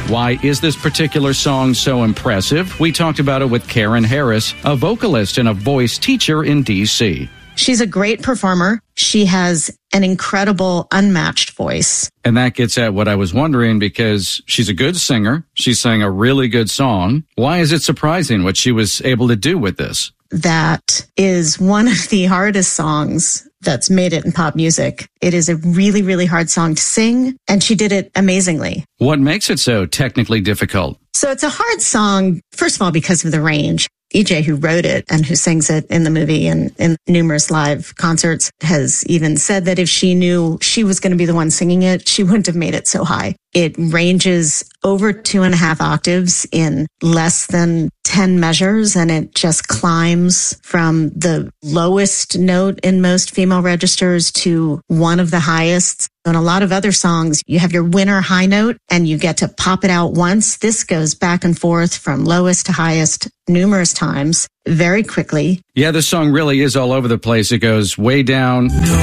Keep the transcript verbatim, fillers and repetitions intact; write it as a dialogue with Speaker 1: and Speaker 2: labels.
Speaker 1: Why is this particular song so impressive? We talked about it with Karen Harris, a vocalist and a voice teacher in D C.
Speaker 2: She's a great performer. She has an incredible, unmatched voice.
Speaker 1: And that gets at what I was wondering, because she's a good singer. She sang a really good song. Why is it surprising what she was able to do with this?
Speaker 2: That is one of the hardest songs that's made it in pop music. It is a really, really hard song to sing, and she did it amazingly.
Speaker 1: What makes it so technically difficult?
Speaker 2: So it's a hard song, first of all, because of the range. E J, who wrote it and who sings it in the movie and in numerous live concerts, has even said that if she knew she was going to be the one singing it, she wouldn't have made it so high. It ranges over two and a half octaves in less than ten measures, and it just climbs from the lowest note in most female registers to one of the highest. On a lot of other songs, you have your winner high note and you get to pop it out once. This goes back and forth from lowest to highest numerous times very quickly.
Speaker 1: Yeah, the song really is all over the place. It goes way down.